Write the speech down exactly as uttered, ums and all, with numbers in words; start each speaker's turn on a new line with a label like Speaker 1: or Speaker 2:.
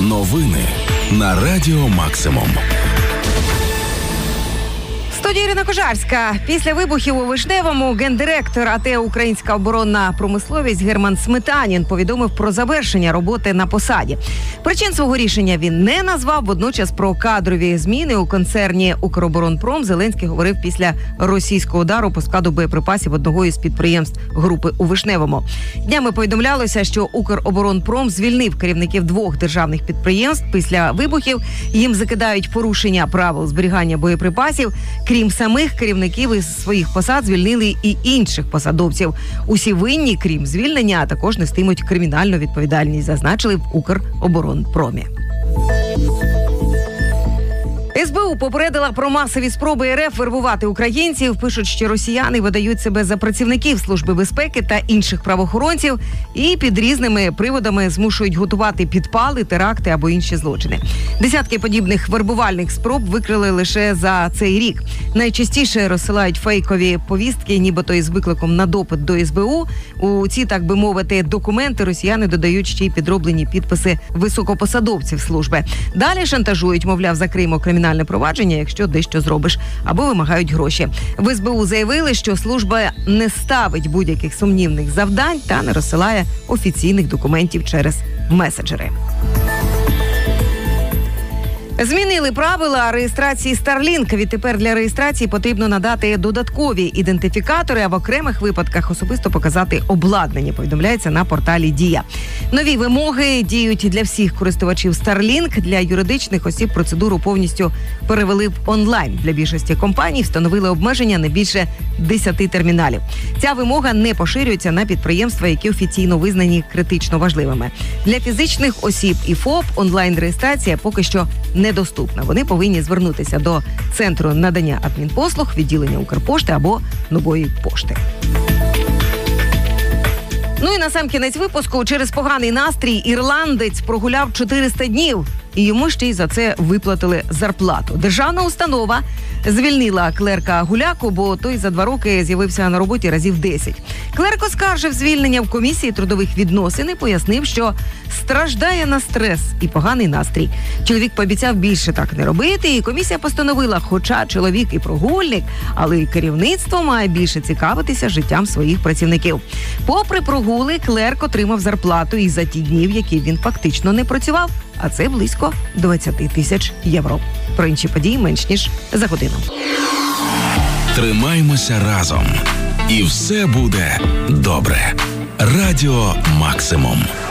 Speaker 1: Новини на Радіо Максимум.
Speaker 2: Студія Ірина Кожарська. Після вибухів у Вишневому гендиректор АТ «Українська оборонна промисловість» Герман Сметанін повідомив про завершення роботи на посаді. Причин свого рішення він не назвав, водночас про кадрові зміни у концерні «Укроборонпром» Зеленський говорив після російського удару по складу боєприпасів одного із підприємств групи у Вишневому. Днями повідомлялося, що «Укроборонпром» звільнив керівників двох державних підприємств після вибухів. Їм закидають порушення правил зберігання боєприпасів. Крім самих керівників із своїх посад звільнили і інших посадовців. Усі винні, крім звільнення, а також нестимуть кримінальну відповідальність, зазначили в «Укроборонпромі». ес бе у попередила про масові спроби ер еф вербувати українців. Пишуть, що росіяни видають себе за працівників Служби безпеки та інших правоохоронців і під різними приводами змушують готувати підпали, теракти або інші злочини. Десятки подібних вербувальних спроб викрили лише за цей рік. Найчастіше розсилають фейкові повістки, нібито із викликом на допит до ес бе у. У ці, так би мовити, документи росіяни додають ще й підроблені підписи високопосадовців служби. Далі шантажують, мовляв, закриємо кримінальне провадження, якщо дещо зробиш, або вимагають гроші. В ес бе у заявили, що служба не ставить будь-яких сумнівних завдань та не розсилає офіційних документів через меседжери. Змінили правила реєстрації Starlink. Відтепер для реєстрації потрібно надати додаткові ідентифікатори, а в окремих випадках особисто показати обладнання, повідомляється на порталі Дія. Нові вимоги діють для всіх користувачів Starlink. Для юридичних осіб процедуру повністю перевели в онлайн. Для більшості компаній встановили обмеження не більше десяти терміналів. Ця вимога не поширюється на підприємства, які офіційно визнані критично важливими. Для фізичних осіб і ФОП онлайн-реєстрація поки що недоступна. Вони повинні звернутися до Центру надання адмінпослуг, відділення Укрпошти або Нової пошти. Ну і на сам кінець випуску. Через поганий настрій ірландець прогуляв чотириста днів. І йому ще й за це виплатили зарплату. Державна установа звільнила клерка Гуляку, бо той за два роки з'явився на роботі разів десять. Клерк оскаржив звільнення в комісії трудових відносин і пояснив, що страждає на стрес і поганий настрій. Чоловік пообіцяв більше так не робити, і комісія постановила, хоча чоловік і прогульник, але і керівництво має більше цікавитися життям своїх працівників. Попри прогули, клерк отримав зарплату і за ті днів, які він фактично не працював, а це близько двадцять тисяч євро. Про інші події менш ніж за годину.
Speaker 1: Тримаймося разом. І все буде добре. Радіо Максимум.